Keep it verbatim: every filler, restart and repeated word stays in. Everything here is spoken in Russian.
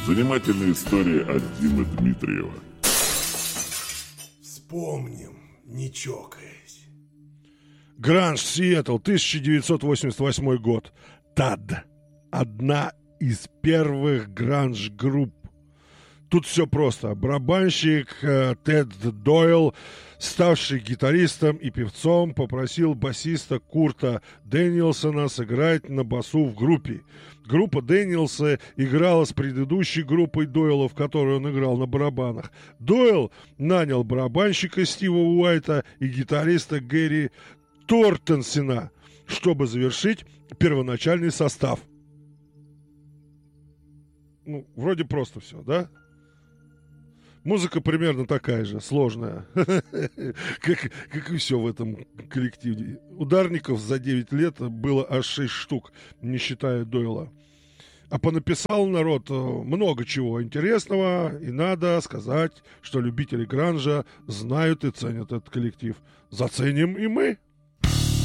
Занимательная история от Димы Дмитриева. Вспомним, не чокаясь. Гранж, Сиэтл, тысяча девятьсот восемьдесят восьмой год. ТАД. Одна из первых гранж-групп. Тут все просто. Барабанщик э, Тед Дойл, ставший гитаристом и певцом, попросил басиста Курта Дэниелсона сыграть на басу в группе. Группа Дэниелса играла с предыдущей группой Дойла, в которой он играл на барабанах. Дойл нанял барабанщика Стива Уайта и гитариста Гэри Тортенсена, чтобы завершить первоначальный состав. Ну, вроде просто все, да? Музыка примерно такая же, сложная, как, как и все в этом коллективе. Ударников за девять лет было аж шесть штук, не считая Дойла. А понаписал народ много чего интересного, и надо сказать, что любители гранжа знают и ценят этот коллектив. Заценим и мы.